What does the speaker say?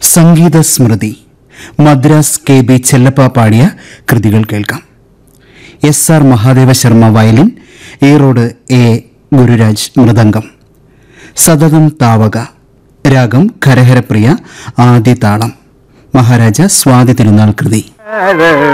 സംഗീത സ്മൃതി Madras KB Chellappa പാടിയ കൃതികൾ കേൾക്കാം. SR Mahadeva Sharma violin, Erode A Gururaj mridangam. സതതം താവക, രാഗം ഖരഹരപ്രിയ, ആദ്യ താളം. മഹാരാജ സ്വാതി തിരുനാൾ കൃതി.